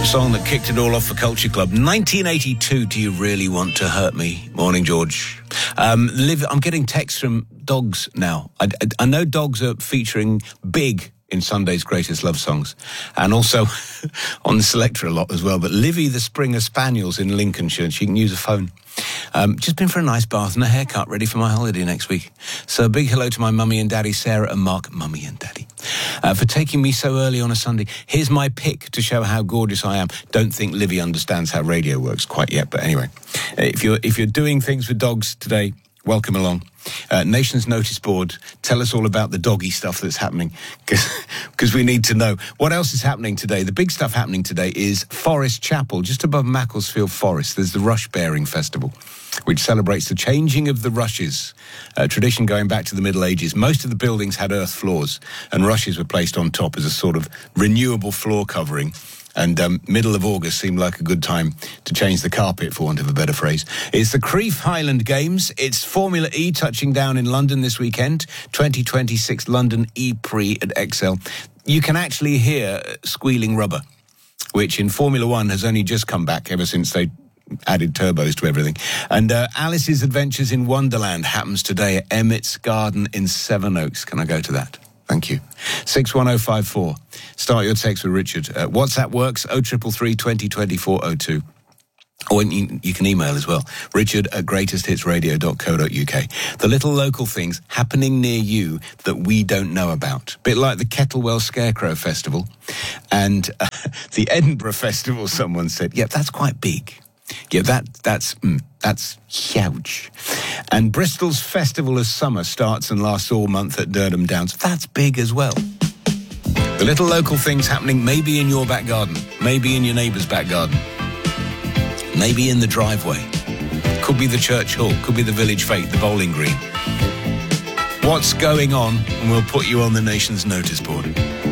Song that kicked it all off for Culture Club. 1982, Do You Really Want to Hurt Me? Morning, George. Liv, I'm getting texts from dogs now. I know dogs are featuring big in Sunday's Greatest Love Songs, and also on the Selector a lot as well. But Livy, the Springer Spaniel's in Lincolnshire, she can use a phone. Just been for a nice bath and a haircut, ready for my holiday next week. So a big hello to my mummy and daddy, Sarah and Mark, mummy and daddy, for taking me so early on a Sunday. Here's my pick to show how gorgeous I am. Don't think Livy understands how radio works quite yet, but anyway, if you're doing things with dogs today, welcome along. Nation's Notice Board, tell us all about the doggy stuff that's happening, because we need to know. What else is happening today? The big stuff happening today is Forest Chapel, just above Macclesfield Forest. There's the Rush Bearing Festival, which celebrates the changing of the rushes, a tradition going back to the Middle Ages. Most of the buildings had earth floors, and rushes were placed on top as a sort of renewable floor covering. And middle of August seemed like a good time to change the carpet, for want of a better phrase. It's the Crieff Highland Games. It's Formula E touching down in London this weekend. 2026 London E-Prix at Excel. You can actually hear squealing rubber, which in Formula One has only just come back ever since they added turbos to everything. And Alice's Adventures in Wonderland happens today at Emmett's Garden in Sevenoaks. Can I go to that? Thank you. 61054. Start your text with Richard. WhatsApp works, 0333 20 24 02. Or you can email as well, richard@greatesthitsradio.co.uk. The little local things happening near you that we don't know about. Bit like the Kettlewell Scarecrow Festival and the Edinburgh Festival, someone said. Yeah, that's quite big. Yeah, that's huge. And Bristol's Festival of Summer starts and lasts all month at Durdham Downs. That's big as well. The little local things happening maybe in your back garden, maybe in your neighbour's back garden, maybe in the driveway. Could be the church hall, could be the village fete, the bowling green. What's going on? And we'll put you on the nation's notice board.